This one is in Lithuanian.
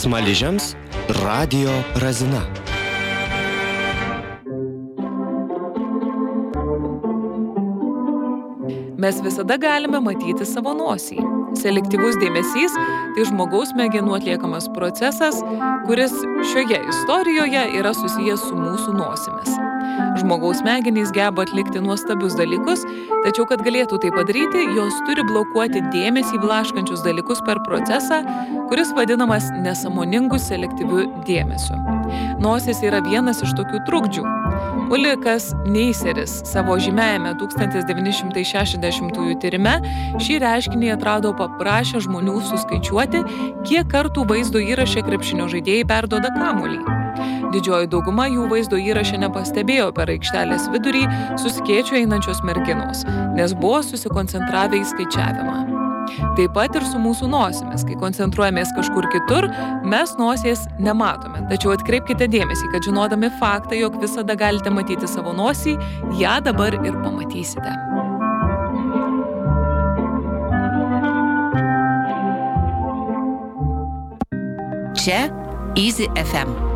Smaližiams Radio Razina. Mes visada galime matyti savo nosį. Selektyvus dėmesys – tai žmogaus smegenų atliekamas procesas, kuris šioje istorijoje yra susijęs su mūsų nosimis. Žmogaus smegenys geba atlikti nuostabius dalykus, tačiau kad galėtų tai padaryti, jos turi blokuoti dėmesį blaškančius dalykus per procesą, kuris vadinamas nesąmoningu selektyviu dėmesiu. Nosis yra vienas iš tokių trukdžių. Ulrikas Neiseris savo žymiajame 1960 tyrime šį reiškinį atrado paprašę žmonių suskaičiuoti, kiek kartų vaizdo įraše krepšinio žaidėjai perduoda kamuolį. Didžioji dauguma jų vaizdo įraše nepastebėjo per aikštelės vidurį su skėčiu einančios merginos, nes buvo susikoncentravę į skaičiavimą. Taip pat ir su mūsų nosimis, kai koncentruojamės kažkur kitur, mes nosies nematome. Tačiau atkreipkite dėmesį, kad žinodami faktą, jog visada galite matyti savo nosį, ją dabar ir pamatysite. Čia Easy FM.